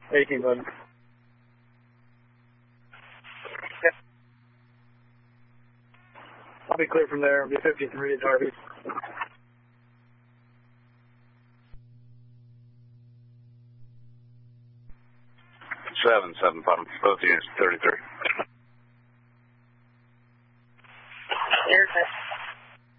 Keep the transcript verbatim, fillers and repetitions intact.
eighteen, bud. Yep. I'll be clear from there. I'll be fifty-three at Darby. Seven, seven, bottom. Both units, thirty-three. Air test.